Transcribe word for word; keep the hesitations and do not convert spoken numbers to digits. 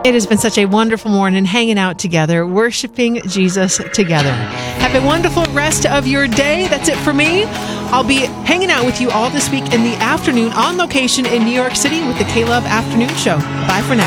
It has been such a wonderful morning hanging out together, worshiping Jesus together. Have a wonderful rest of your day. That's it for me. I'll be hanging out with you all this week in the afternoon on location in New York City with the K-Love Afternoon Show. Bye for now.